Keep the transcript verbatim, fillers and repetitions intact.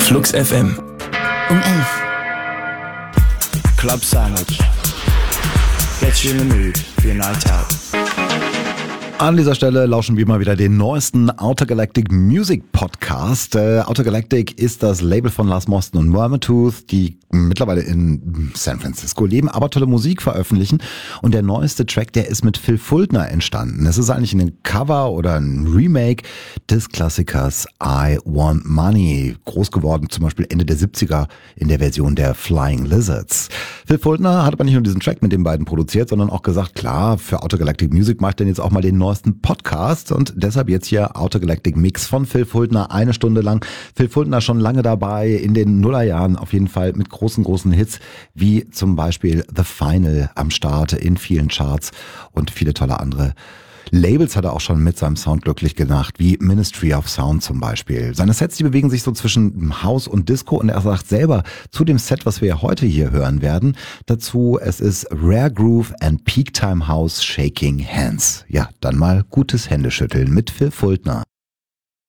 Flux F M. Um elf. Club Sandwich. Get you in the mood for your night out. An dieser Stelle lauschen wir mal wieder den neuesten Outer Galactic Music Podcast. Äh, Outer Galactic ist das Label von Lars Mosten und Mermatooth, die mittlerweile in San Francisco leben, aber tolle Musik veröffentlichen. Und der neueste Track, der ist mit Phil Fuldner entstanden. Es ist eigentlich ein Cover oder ein Remake des Klassikers I Want Money. Groß geworden zum Beispiel Ende der siebziger in der Version der Flying Lizards. Phil Fuldner hat aber nicht nur diesen Track mit den beiden produziert, sondern auch gesagt, klar, für Outer Galactic Music mache ich dann jetzt auch mal den neuesten Podcast und deshalb jetzt hier Outer Galactic Mix von Phil Fuldner, eine Stunde lang. Phil Fuldner schon lange dabei, in den Nullerjahren auf jeden Fall mit großen, großen Hits, wie zum Beispiel The Final am Start in vielen Charts und viele tolle andere Labels hat er auch schon mit seinem Sound glücklich gemacht, wie Ministry of Sound zum Beispiel. Seine Sets, die bewegen sich so zwischen House und Disco und er sagt selber zu dem Set, was wir ja heute hier hören werden, dazu, es ist Rare Groove and Peak Time House Shaking Hands. Ja, dann mal gutes Händeschütteln mit Phil Fuldner.